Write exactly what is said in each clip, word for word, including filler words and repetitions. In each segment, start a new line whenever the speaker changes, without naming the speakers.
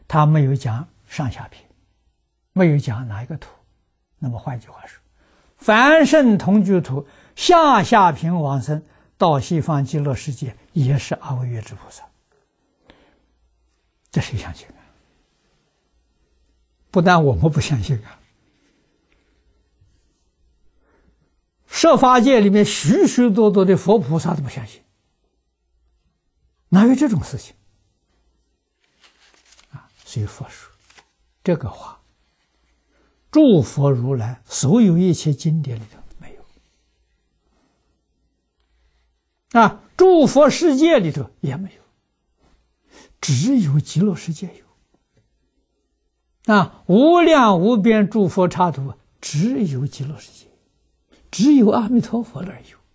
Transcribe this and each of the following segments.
他没有讲上下品，没有讲哪一个图。那么换句话说，凡圣同居土下下品往生到西方极乐世界，也是阿惟越致菩萨。这谁相信啊？不但我们不相信啊，设法界里面许许多多的佛菩萨都不相信，哪有这种事情啊？所以佛说这个话，诸佛如来所有一切经典里头没有啊，诸佛世界里头也没有，只有极乐世界有啊，无量无边诸佛刹土只有极乐世界，只有阿弥陀佛那儿有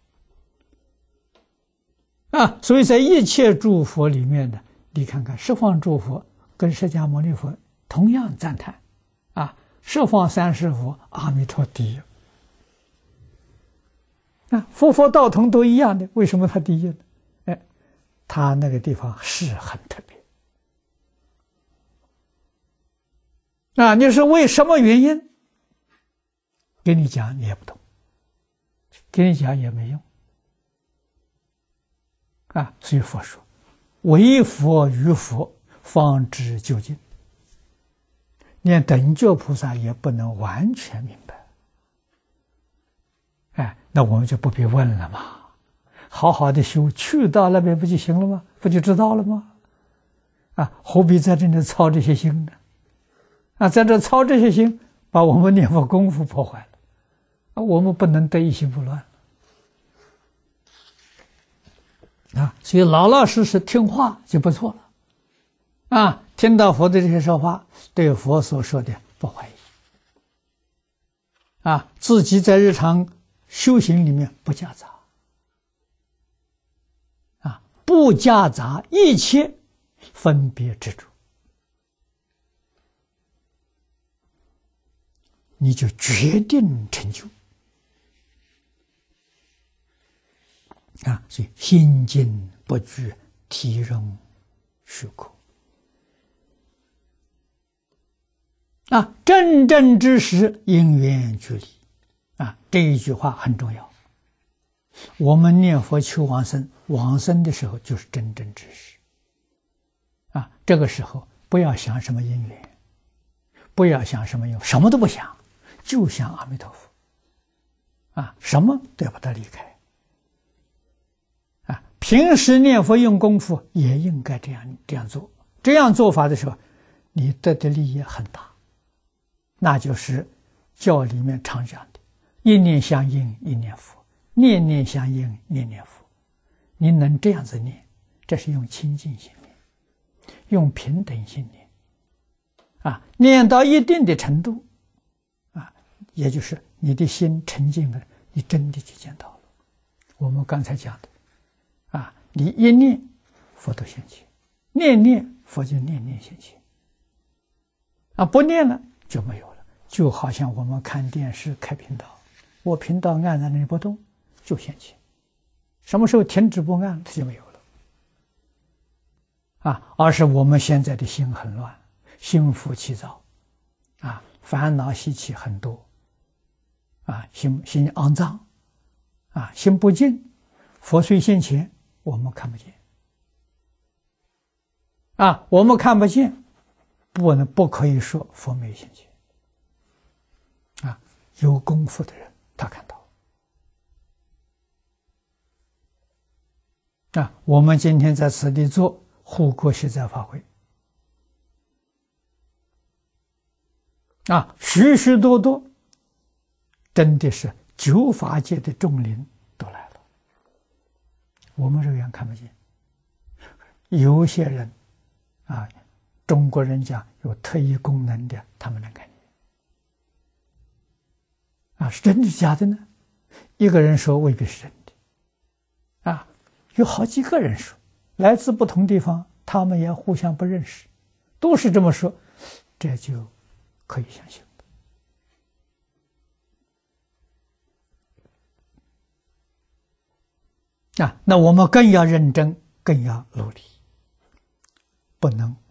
啊。所以在一切诸佛里面呢，你看看十方诸佛跟释迦牟尼佛同样赞叹啊，十方三世佛阿弥陀第一啊，佛佛道同都一样的，为什么他第一呢？哎，他那个地方是很特别啊，你是为什么原因？给你讲你也不懂，给你讲也没用啊。所以佛说，唯佛于佛方知究竟，连等觉菩萨也不能完全明白。哎，那我们就不必问了嘛，好好的修，去到那边不就行了吗？不就知道了吗？啊，何必在这里操这些心呢？啊，在这操这些心，把我们念佛功夫破坏了啊！我们不能得一心不乱啊！所以老老实实听话就不错了啊！听到佛的这些说话，对佛所说的不怀疑啊，自己在日常修行里面不夹杂啊，不夹杂一切分别执着，你就决定成就啊！所以心静不惧，体容虚空啊！真正之时，因缘距离啊！这一句话很重要。我们念佛求往生，往生的时候就是真正之时啊！这个时候不要想什么因缘，不要想什么用，什么都不想，就想阿弥陀佛啊！什么都要把它离开啊！平时念佛用功夫也应该这样这样做，这样做法的时候，你得的利益很大。那就是教里面常讲的一念相应一念佛，念念相应念念佛。你能这样子念，这是用清净心念，用平等心念啊，念到一定的程度啊，也就是你的心沉静了，你真的去见到了我们刚才讲的啊，你一念佛都现前，念念佛就念念现前啊，不念了就没有了。就好像我们看电视开频道，我频道按在那里不动就现前，什么时候停止不按它就没有了啊！而是我们现在的心很乱，心浮气躁啊，烦恼习气很多啊，心心肮脏啊，心不净，佛虽现前我们看不见啊，我们看不见，不能不可以说佛没有现前啊，有功夫的人他看到啊。我们今天在此地做护国息灾法会啊，许许多多真的是九法界的众灵都来了，我们肉眼看不见。有些人啊，中国人讲有特异功能的，他们能看见啊，是真的假的呢？一个人说未必是真的啊，有好几个人说，来自不同地方，他们也互相不认识，都是这么说，这就可以相信啊。那我们更要认真，更要努力，不能